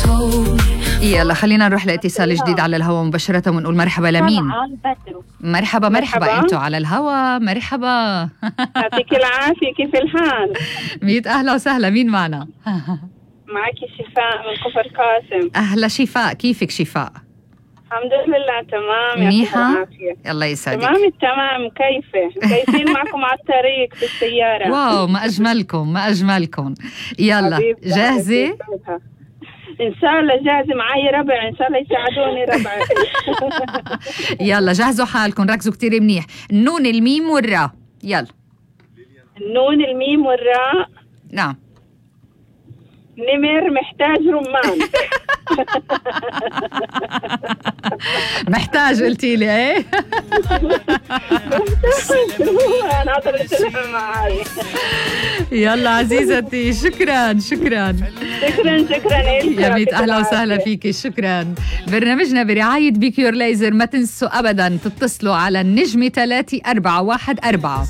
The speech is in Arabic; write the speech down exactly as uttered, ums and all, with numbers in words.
يلا خلينا نروح لاتصال جديد على الهواء مباشرة ونقول مرحبا لمين؟ مرحبا مرحبا انتوا على الهواء. مرحبا يعطيك العافية، كيف الحال؟ ميت أهلا وسهلا. مين معنا؟ معك شفاء من كفر قاسم. أهلا شفاء، كيفك شفاء؟ الحمد لله تمام. منيحة؟ الله يسعدك. تمام التمام. كيفه؟ كيفين معكم على الطريق في السيارة؟ واو ما أجملكم ما أجملكم. يلا جاهزة؟ إن شاء الله جاهزة. معي ربع إن شاء الله يساعدوني ربع. يلا جهزوا حالكم، ركزوا كتير منيح. النون الميم والراء. يلا النون الميم والراء. نعم. نمر محتاج رمان. محتاج قلتي لي ايه؟ انا حضرت معي. يلا عزيزتي شكرا شكرا شكرا شكرا يا ميت اهلا وسهلا فيكي. شكرا. برنامجنا برعاية بيكيور ليزر. ما تنسوا ابدا تتصلوا على النجمة ثلاثة أربعة واحد أربعة.